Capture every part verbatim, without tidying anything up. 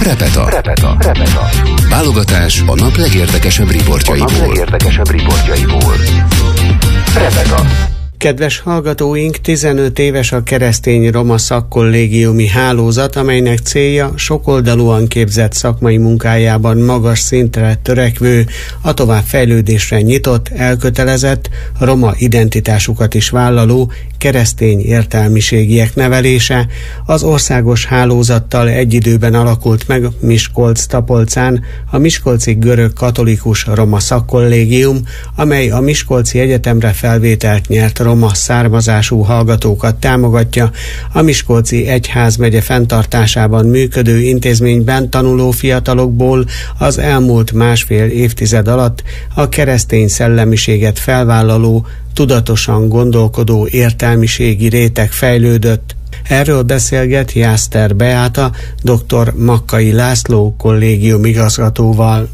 Repeta. Repeta. Repeta. Válogatás a nap legérdekesebb riportjaiból. A nap legérdekesebb riportjaiból. Repeta. Kedves hallgatóink, tizenöt éves a Keresztény Roma Szakkollégiumi Hálózat, amelynek célja sokoldalúan képzett szakmai munkájában magas szintre törekvő, a továbbfejlődésre nyitott, elkötelezett, roma identitásukat is vállaló keresztény értelmiségiek nevelése. Az országos hálózattal egy időben alakult meg Miskolc-Tapolcán a Miskolci Görög Katolikus Roma Szakkollégium, amely a Miskolci Egyetemre felvételt nyert roma származású hallgatókat támogatja. A Miskolci Egyházmegye fenntartásában működő intézményben tanuló fiatalokból az elmúlt másfél évtized alatt a keresztény szellemiséget felvállaló, tudatosan gondolkodó értelmiségi réteg fejlődött. Erről beszélget Jászter Beáta, dr. Makkai László kollégium igazgatóval.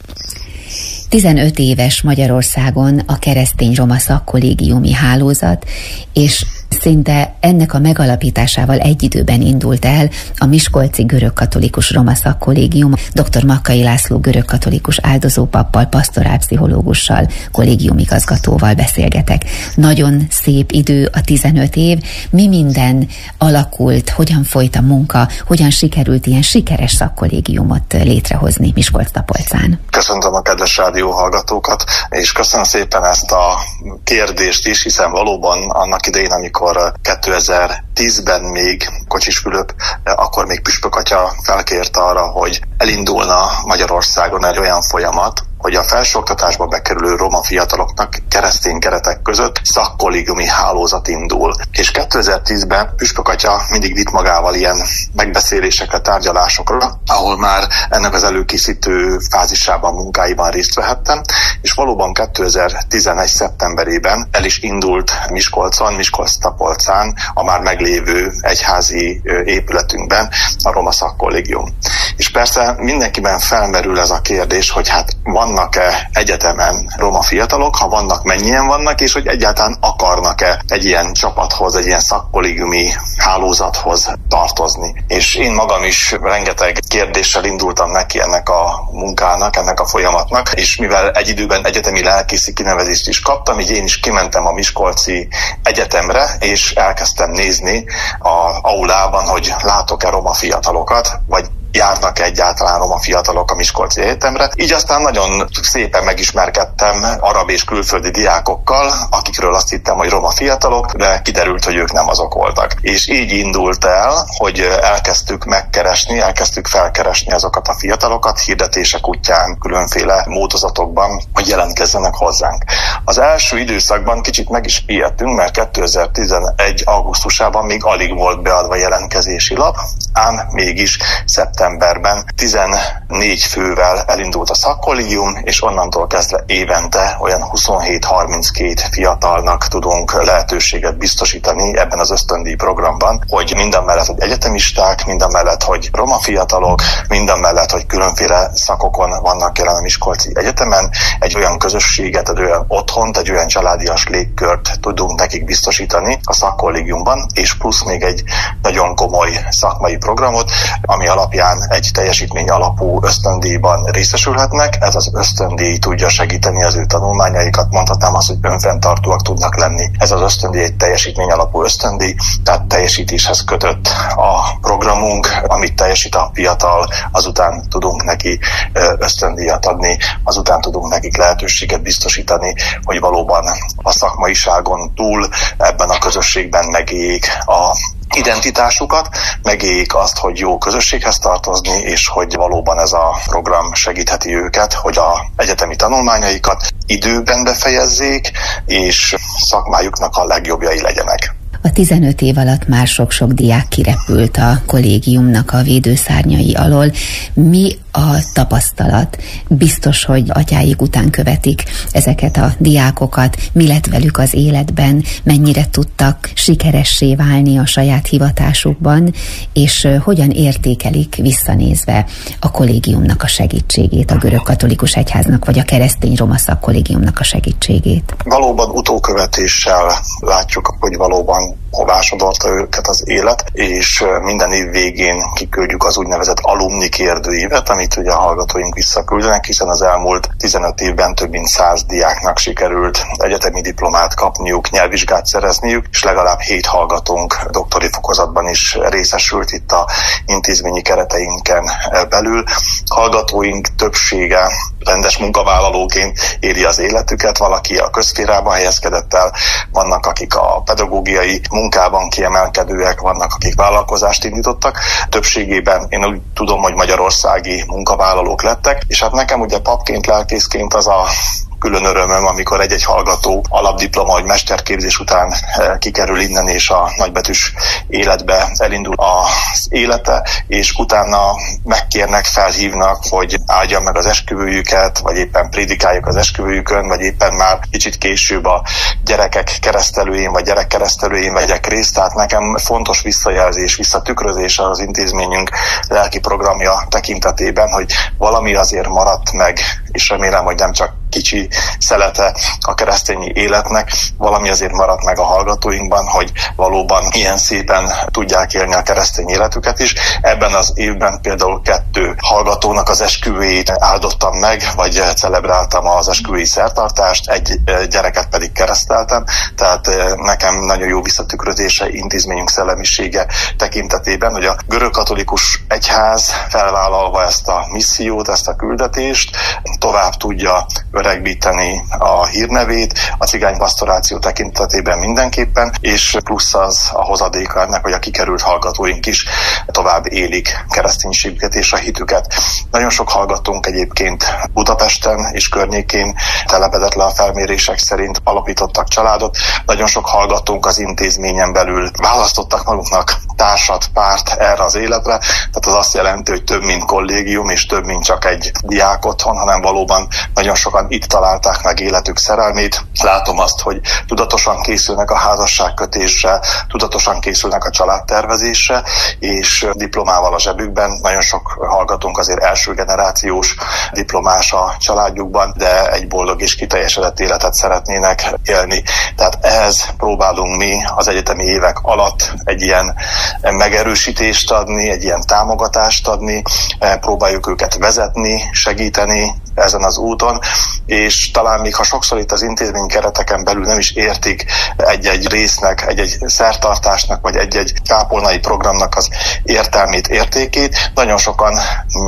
tizenöt éves Magyarországon a Keresztény Roma Szakkollégiumi Hálózat, és szinte ennek a megalapításával egy időben indult el a Miskolci Görög Katolikus Roma Szakkollégium. dr. Makkai László görögkatolikus áldozópappal, pastorálpszichológussal, kollégiumigazgatóval beszélgetek. Nagyon szép idő a tizenöt év. Mi minden alakult, hogyan folyt a munka, hogyan sikerült ilyen sikeres szakkollégiumot létrehozni Miskolc-Tapolcán? Köszöntöm a kedves rádió hallgatókat, és köszönöm szépen ezt a kérdést is, hiszen valóban annak idején, amikor kétezer-tízben még Kocsis Fülöp, akkor még Püspök atya felkért arra, hogy elindulna Magyarországon egy olyan folyamat, hogy a felsőoktatásba bekerülő roma fiataloknak keresztény keretek között szakkollégiumi hálózat indul. És kétezer-tízben Püspök atya mindig vitt magával ilyen megbeszélésekre, tárgyalásokra, ahol már ennek az előkészítő fázisában, munkáiban részt vehettem, és valóban kétezer-tizenegy szeptemberében el is indult Miskolcon, Miskolc-Tapolcán, a már meglévő egyházi épületünkben a roma szakkollégium. És persze mindenkiben felmerül ez a kérdés, hogy hát vannak-e egyetemen roma fiatalok, ha vannak, mennyien vannak, és hogy egyáltalán akarnak-e egy ilyen csapathoz, egy ilyen szakkollégiumi hálózathoz tartozni. És én magam is rengeteg kérdéssel indultam neki ennek a munkának, ennek a folyamatnak, és mivel egy időben egyetemi lelkészi kinevezést is kaptam, így én is kimentem a Miskolci Egyetemre, és elkezdtem nézni az aulában, hogy látok-e roma fiatalokat, vagy járnak egyáltalán roma fiatalok a Miskolci Egyetemre. Így aztán nagyon szépen megismerkedtem arab és külföldi diákokkal, akikről azt hittem, hogy roma fiatalok, de kiderült, hogy ők nem azok voltak. És így indult el, hogy elkezdtük megkeresni, elkezdtük felkeresni azokat a fiatalokat hirdetések útján, különféle módozatokban, hogy jelentkezzenek hozzánk. Az első időszakban kicsit meg is ijedtünk, mert kétezer-tizenegy augusztusában még alig volt beadva jelentkezési lap, ám mégis szeptemberben tizennégy fővel elindult a szakkollégium, és onnantól kezdve évente olyan huszonhét-harminckét fiatalnak tudunk lehetőséget biztosítani ebben az ösztöndíj programban, hogy mindamellett, hogy egyetemisták, mindamellett, hogy roma fiatalok, mindamellett, hogy különféle szakokon vannak jelen a Miskolci Egyetemen, egy olyan közösséget, egy olyan otthont, egy olyan családias légkört tudunk nekik biztosítani a szakkollégiumban, és plusz még egy nagyon komoly szakmai programot, ami alapján egy teljesítmény alapú ösztöndíjban részesülhetnek. Ez az ösztöndíj tudja segíteni az ő tanulmányaikat, mondhatnám azt, hogy önfenntartóak tudnak lenni. Ez az ösztöndíj egy teljesítmény alapú ösztöndíj, tehát teljesítéshez kötött a programunk, amit teljesít a fiatal, azután tudunk neki ösztöndíjat adni, azután tudunk nekik lehetőséget biztosítani, hogy valóban a szakmaiságon túl ebben a közösségben megéljék a identitásukat, megéljék azt, hogy jó közösséghez tartozni, és hogy valóban ez a program segítheti őket, hogy a egyetemi tanulmányaikat időben befejezzék, és szakmájuknak a legjobbjai legyenek. A tizenöt év alatt már sok-sok diák kirepült a kollégiumnak a védőszárnyai alól. Mi a tapasztalat. Biztos, hogy atyáik után követik ezeket a diákokat, mi lett velük az életben, mennyire tudtak sikeressé válni a saját hivatásukban, és hogyan értékelik visszanézve a kollégiumnak a segítségét, a görögkatolikus egyháznak, vagy a keresztény roma szakkollégiumnak a segítségét. Valóban utókövetéssel látjuk, hogy valóban hová sodorta őket az élet, és minden év végén kiküldjük az úgynevezett alumni kérdőívet, amit ugye a hallgatóink visszaküldenek, hiszen az elmúlt tizenöt évben több mint száz diáknak sikerült egyetemi diplomát kapniuk, nyelvvizsgát szerezniük, és legalább hét hallgatónk doktori fokozatban is részesült itt a intézményi kereteinken belül. Hallgatóink többsége rendes munkavállalóként éli az életüket, valaki a közszférában helyezkedett el, vannak akik a pedagógiai munkában kiemelkedőek, vannak akik vállalkozást indítottak. Többségében én úgy tudom, hogy magyarországi munkavállalók lettek, és hát nekem ugye papként, lelkészként az a külön örömöm, amikor egy-egy hallgató alapdiploma vagy mesterképzés után kikerül innen, és a nagybetűs életbe elindul az élete, és utána megkérnek, felhívnak, hogy áldjam meg az esküvőjüket, vagy éppen prédikáljuk az esküvőjükön, vagy éppen már kicsit később a gyerekek keresztelőjén, vagy gyerekkeresztelőjén vegyek részt. Tehát nekem fontos visszajelzés, visszatükrözés az intézményünk lelki programja tekintetében, hogy valami azért maradt meg, és remélem, hogy nem csak kicsi szelete a keresztényi életnek, valami azért maradt meg a hallgatóinkban, hogy valóban ilyen szépen tudják élni a keresztény életüket is. Ebben az évben például kettő hallgatónak az esküvőjét áldottam meg, vagy celebráltam az esküvői szertartást, egy gyereket pedig kereszteltem, tehát nekem nagyon jó visszatükrözése intézményünk szellemisége tekintetében, hogy a görögkatolikus egyház felvállalva ezt a missziót, ezt a küldetést, tovább tudja öregbíteni a hírnevét, a cigánypastoráció tekintetében mindenképpen, és plusz az a hozadéka ennek, hogy a kikerült hallgatóink is tovább élik kereszténységüket és a hitüket. Nagyon sok hallgatónk egyébként Budapesten és környékén telepedett le a felmérések szerint, alapítottak családot. Nagyon sok hallgatónk az intézményen belül választottak maguknak társat, párt erre az életre, tehát az azt jelenti, hogy több mint kollégium és több mint csak egy diák otthon, hanem valóban nagyon sokan itt találták meg életük szerelmét. Látom azt, hogy tudatosan készülnek a házasságkötésre, tudatosan készülnek a családtervezésre, és diplomával a zsebükben. Nagyon sok hallgatónk azért első generációs diplomás a családjukban, de egy boldog és kiteljesedett életet szeretnének élni. Tehát ehhez próbálunk mi az egyetemi évek alatt egy ilyen megerősítést adni, egy ilyen támogatást adni, próbáljuk őket vezetni, segíteni ezen az úton, és talán még ha sokszor itt az intézmény kereteken belül nem is értik egy-egy résznek, egy-egy szertartásnak, vagy egy-egy kápolnai programnak az értelmét, értékét, nagyon sokan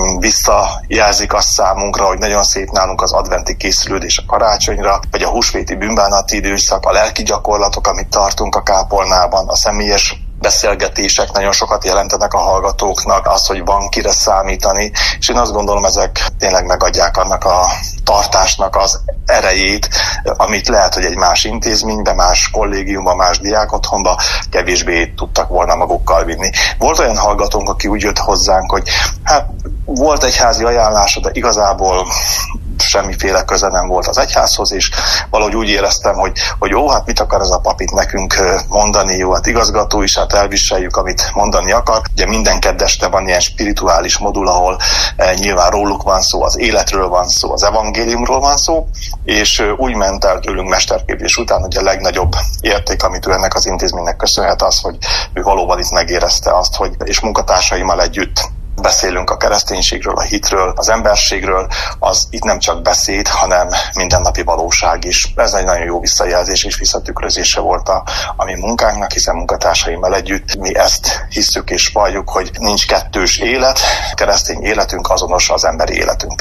visszajelzik azt számunkra, hogy nagyon szép nálunk az adventi készülődés a karácsonyra, vagy a húsvéti bűnbánati időszak, a lelki gyakorlatok, amit tartunk a kápolnában, a személyes beszélgetések nagyon sokat jelentenek a hallgatóknak, az, hogy van kire számítani, és én azt gondolom, ezek tényleg megadják annak a tartásnak az erejét, amit lehet, hogy egy más intézményben, más kollégiumban, más diákotthonban kevésbé tudtak volna magukkal vinni. Volt olyan hallgatónk, aki úgy jött hozzánk, hogy hát volt egyházi ajánlása, de igazából semmiféle köze nem volt az egyházhoz, és valahogy úgy éreztem, hogy, hogy jó, hát mit akar ez a pap itt nekünk mondani, jó, hát igazgató is, hát elviseljük, amit mondani akar. Ugye minden kedd este van ilyen spirituális modul, ahol e, nyilván róluk van szó, az életről van szó, az evangéliumról van szó, és e, úgy ment el tőlünk mesterképzés után, hogy a legnagyobb érték, amit ő ennek az intézménynek köszönhet, az, hogy ő valóban itt megérezte azt, hogy és munkatársaimmal együtt beszélünk a kereszténységről, a hitről, az emberségről, az itt nem csak beszéd, hanem mindennapi valóság is. Ez egy nagyon jó visszajelzés és visszatükrözése volt a, a mi munkánknak, hiszen munkatársaimmal együtt mi ezt hisszük és valljuk, hogy nincs kettős élet, keresztény életünk azonos az emberi életünkkel.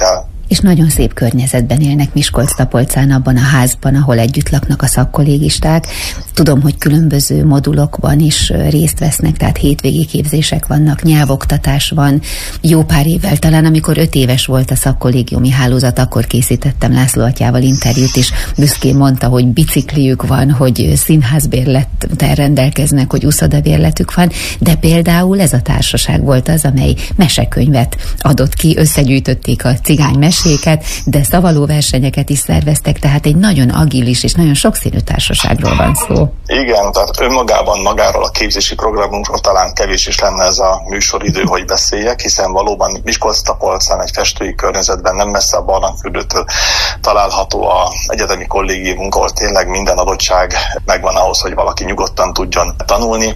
És nagyon szép környezetben élnek Miskolc-Tapolcán, abban a házban, ahol együtt laknak a szakkollégisták. Tudom, hogy különböző modulokban is részt vesznek, tehát hétvégi képzések vannak, nyelvoktatás van. Jó pár évvel, talán amikor öt éves volt a szakkollégiumi hálózat, akkor készítettem László atyával interjút, és büszkén mondta, hogy bicikliük van, hogy színházbérlettel rendelkeznek, hogy uszodabérletük van, de például ez a társaság volt az, amely mesekönyvet adott ki, összegyűjtötték a cigány meséket, de szavalóversenyeket is szerveztek, tehát egy nagyon agilis és nagyon sokszínű társaságról van szó. Igen, tehát önmagában magáról a képzési programunkról talán kevés is lenne ez a műsoridő, hogy beszéljek, hiszen valóban Miskolc-Tapolcán egy festői környezetben nem messze a Barlangfürdőtől található az egyetemi kollégiumunk, ahol tényleg minden adottság megvan ahhoz, hogy valaki nyugodtan tudjon tanulni,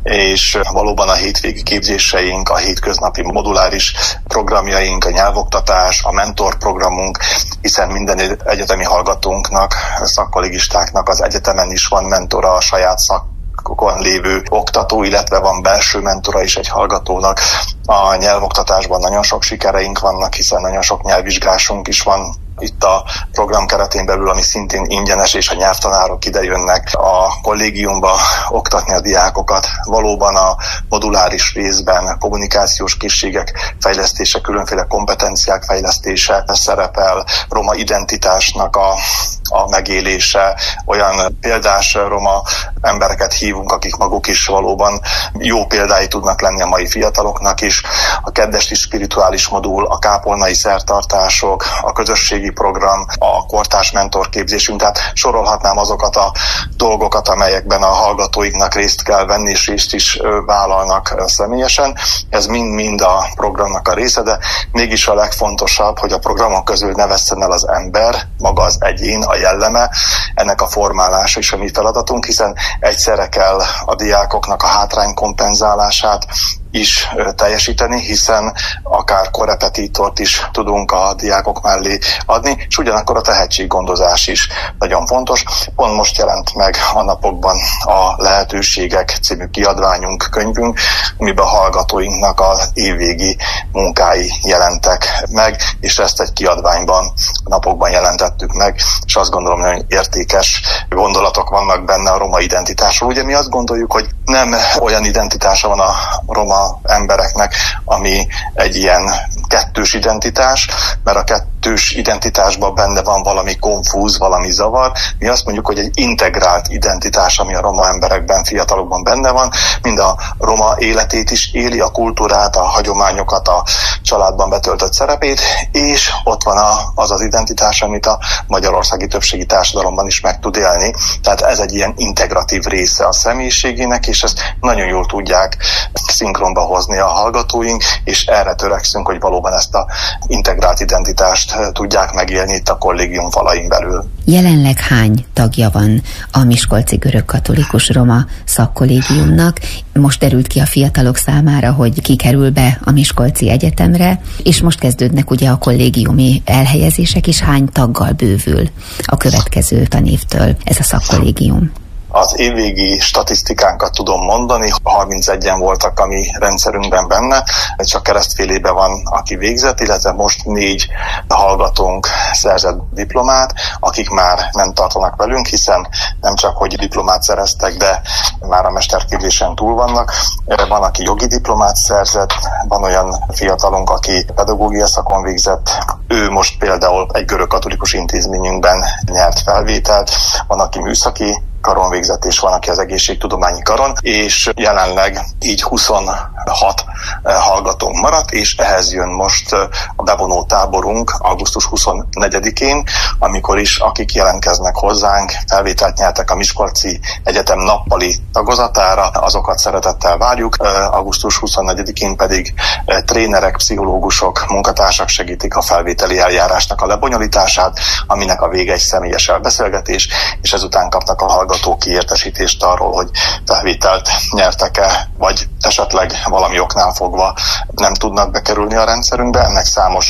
és valóban a hétvégi képzéseink, a hétköznapi moduláris programjaink, a nyelvoktatás, a mentorprogramunk, hiszen minden egyetemi hallgatónknak, szakkollégistáknak az egyetemen is van mentora, a saját szakon lévő oktató, illetve van belső mentora is egy hallgatónak. A nyelvoktatásban nagyon sok sikereink vannak, hiszen nagyon sok nyelvvizsgásunk is van itt a program keretén belül, ami szintén ingyenes, és a nyelvtanárok idejönnek a kollégiumba oktatni a diákokat. Valóban a moduláris részben a kommunikációs készségek fejlesztése, különféle kompetenciák fejlesztése szerepel, roma identitásnak a, a megélése, olyan példás roma embereket hívunk, akik maguk is valóban jó példái tudnak lenni a mai fiataloknak is. A keddesti spirituális modul, a kápolnai szertartások, a közösségi program, a kortárs mentorképzésünk, tehát sorolhatnám azokat a dolgokat, amelyekben a hallgatóiknak részt kell venni, és részt is vállalnak személyesen. Ez mind-mind a programnak a része, de mégis a legfontosabb, hogy a programok közül ne vesszen el az ember, maga az egyén, a jelleme, ennek a formálása is a mi feladatunk, hiszen egyszerre kell a diákoknak a hátrány kompenzálását is teljesíteni, hiszen akár korrepetítort is tudunk a diákok mellé adni, és ugyanakkor a tehetséggondozás is nagyon fontos. Pont most jelent meg a napokban a Lehetőségek című kiadványunk, könyvünk, amiben a hallgatóinknak az évvégi munkái jelentek meg, és ezt egy kiadványban a napokban jelentettük meg, és azt gondolom, hogy nagyon értékes gondolatok vannak benne a roma identitásról. Ugye mi azt gondoljuk, hogy nem olyan identitása van a roma embereknek, ami egy ilyen kettős identitás, mert a kettős identitásban benne van valami konfúz, valami zavar. Mi azt mondjuk, hogy egy integrált identitás, ami a roma emberekben, fiatalokban benne van, mind a roma életét is éli, a kultúrát, a hagyományokat, a családban betöltött szerepét, és ott van a, az az identitás, amit a magyarországi többségi társadalomban is meg tud élni. Tehát ez egy ilyen integratív része a személyiségének, és ezt nagyon jól tudják szinkronba hozni a hallgatóink, és erre törekszünk, hogy valóban ezt a integrált identitást tudják megélni itt a kollégium falain belül. Jelenleg hány tagja van a Miskolci Görögkatolikus Roma Szakkollégiumnak? Most derült ki a fiatalok számára, hogy ki kerül be a Miskolci Egyetemre, és most kezdődnek ugye a kollégiumi elhelyezések is. Hány taggal bővül a következő tanévtől ez a szakkollégium? Az évvégi statisztikánkat tudom mondani, harmincegyen voltak a mi rendszerünkben benne, csak keresztfélében van, aki végzett, illetve most négy hallgatónk szerzett diplomát, akik már nem tartanak velünk, hiszen nem csak hogy diplomát szereztek, de már a mesterképzésen túl vannak. Van, aki jogi diplomát szerzett, van olyan fiatalunk, aki pedagógia szakon végzett, ő most például egy görögkatolikus intézményünkben nyert felvételt, van, aki műszaki karon végzett, és van, aki az egészségtudományi karon, és jelenleg így huszonhat hallgatónk maradt, és ehhez jön most a bevonó táborunk augusztus huszonnegyedikén, amikor is akik jelentkeznek hozzánk, felvételt nyertek a Miskolci Egyetem nappali tagozatára, azokat szeretettel várjuk. augusztus huszonnegyedikén pedig trénerek, pszichológusok, munkatársak segítik a felvételi eljárásnak a lebonyolítását, aminek a vége egy személyes elbeszélgetés, és ezután kapnak a hallgatók kiértesítést arról, hogy felvételt nyertek-e, vagy esetleg valami oknál fogva nem tudnak bekerülni a rendszerünkbe. Ennek számos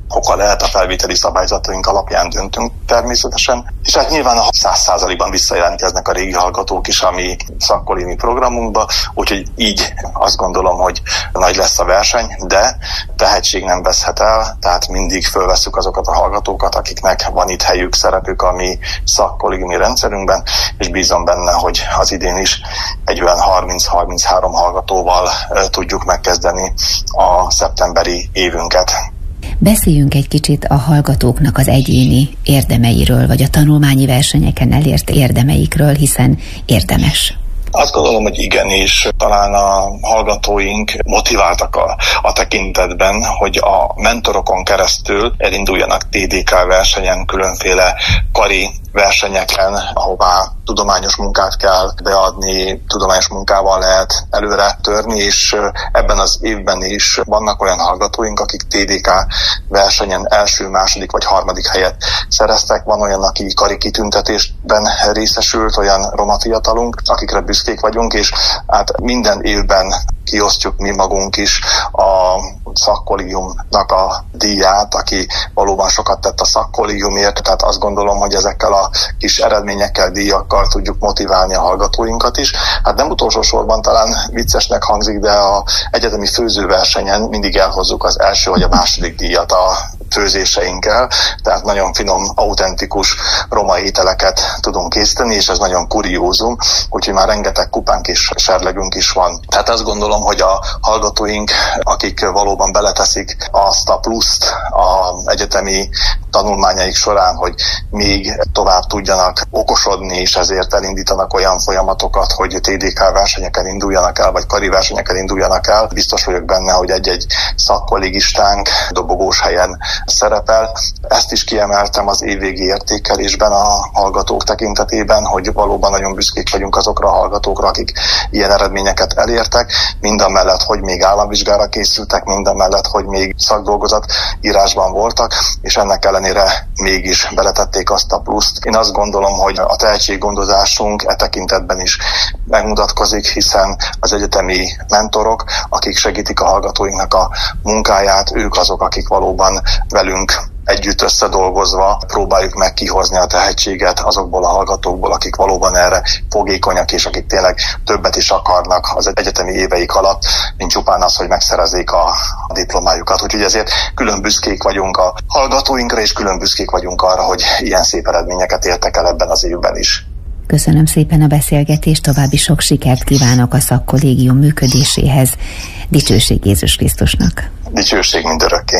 oka lehet, a felvételi szabályzataink alapján döntünk természetesen, és hát nyilván a száz százalékban visszajelentkeznek a régi hallgatók is a mi szakkollégiumi programunkba, úgyhogy így azt gondolom, hogy nagy lesz a verseny, de tehetség nem veszhet el, tehát mindig fölvesszük azokat a hallgatókat, akiknek van itt helyük, szerepük a mi szakkollégiumi rendszerünkben, és bízom benne, hogy az idén is egy olyan harminc-harminchárom hallgatóval tudjuk megkezdeni a szeptemberi évünket. Beszéljünk egy kicsit a hallgatóknak az egyéni érdemeiről, vagy a tanulmányi versenyeken elért érdemeikről, hiszen érdemes. Azt gondolom, hogy igenis, talán a hallgatóink motiváltak a, a tekintetben, hogy a mentorokon keresztül elinduljanak té dé ká versenyen, különféle kari versenyeken, ahová tudományos munkát kell beadni, tudományos munkával lehet előre törni, és ebben az évben is vannak olyan hallgatóink, akik té dé ká versenyen első, második vagy harmadik helyet szereztek. Van olyan, aki kari kitüntetésben részesült, olyan roma fiatalunk, akikre büszkék vagyunk, és hát minden évben kiosztjuk mi magunk is a szakkollégiumnak a díját, aki valóban sokat tett a szakkollégiumért, tehát azt gondolom, hogy ezekkel a kis eredményekkel, díjakkal tudjuk motiválni a hallgatóinkat is. Hát nem utolsó sorban talán viccesnek hangzik, de a egyetemi főzőversenyen mindig elhozzuk az első vagy a második díjat a főzéseinkkel, tehát nagyon finom, autentikus roma ételeket tudunk készíteni, és ez nagyon kuriózum, úgyhogy már rengeteg kupánk és serlegünk is van. Tehát azt gondolom, hogy a hallgatóink, akik valóban beleteszik azt a pluszt az egyetemi tanulmányaik során, hogy még tovább tudjanak okosodni, és ezért elindítanak olyan folyamatokat, hogy té dé ká versenyeken induljanak el, vagy kari versenyeken induljanak el. Biztos vagyok benne, hogy egy-egy szakkollégistánk dobogós helyen szerepel. Ezt is kiemeltem az évvégi értékelésben a hallgatók tekintetében, hogy valóban nagyon büszkék vagyunk azokra a hallgatókra, akik ilyen eredményeket elértek, mindamellett, hogy még államvizsgára készültek, mindamellett, hogy még szakdolgozat írásban voltak, és ennek ellenére mégis beletették azt a pluszt. Én azt gondolom, hogy a tehetséggondozásunk e tekintetben is megmutatkozik, hiszen az egyetemi mentorok, akik segítik a hallgatóinknak a munkáját, ők azok, akik valóban velünk együtt összedolgozva próbáljuk meg kihozni a tehetséget azokból a hallgatókból, akik valóban erre fogékonyak, és akik tényleg többet is akarnak az egyetemi éveik alatt, mint csupán az, hogy megszerezzék a diplomájukat. Úgyhogy ezért külön büszkék vagyunk a hallgatóinkra, és külön büszkék vagyunk arra, hogy ilyen szép eredményeket értek el ebben az évben is. Köszönöm szépen a beszélgetést, további sok sikert kívánok a szakkollégium működéséhez. Dicsőség Jézus Krisztusnak! Dicsőség mindörökké!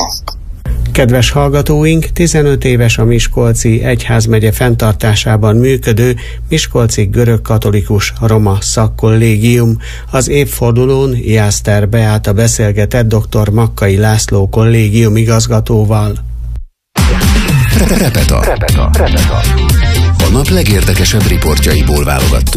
Kedves hallgatóink, tizenöt éves a Miskolci Egyházmegye fenntartásában működő Miskolci Görögkatolikus Roma Szakkollégium. Az évfordulón Jászter Beáta beszélgetett dr. Makkai László kollégium igazgatóval. Repeta. Repeta. Repeta. A nap legérdekesebb riportjaiból válogattunk.